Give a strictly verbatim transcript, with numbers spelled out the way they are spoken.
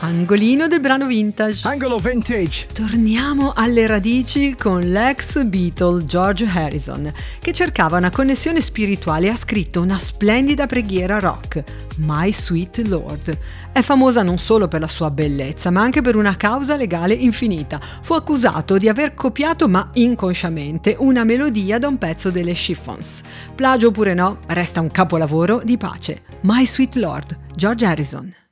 Angolino del brano vintage. Angolo vintage. Torniamo alle radici con l'ex Beatle George Harrison, che cercava una connessione spirituale e ha scritto una splendida preghiera rock, My Sweet Lord. È famosa non solo per la sua bellezza, ma anche per una causa legale infinita. Fu accusato di aver copiato, ma inconsciamente, una melodia da un pezzo delle Chiffons. Plagio oppure no, resta un capolavoro di pace. My Sweet Lord, George Harrison.